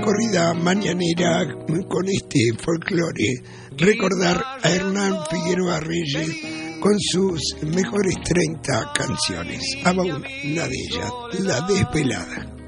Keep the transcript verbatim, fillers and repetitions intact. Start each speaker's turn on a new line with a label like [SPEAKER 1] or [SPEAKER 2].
[SPEAKER 1] corrida mañanera con este folclore, recordar a Hernán Figueroa Reyes con sus mejores treinta canciones. Aba una de ellas, La Desvelada.